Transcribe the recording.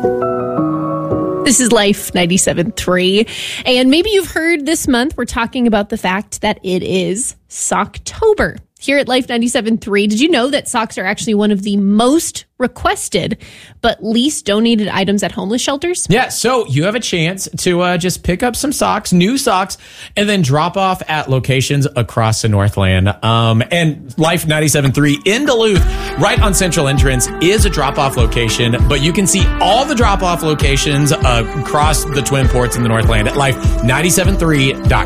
This is Life 97.3. And maybe you've heard this month we're talking about the fact that it is Socktober. Here at Life 97.3, did you know that socks are actually one of the most requested but least donated items at homeless shelters? Yeah, so you have a chance to just pick up some socks, new socks, and then drop off at locations across the Northland. And Life 97.3 in Duluth, right on Central Entrance, is a drop-off location, but you can see all the drop-off locations across the Twin Ports in the Northland at life973.com.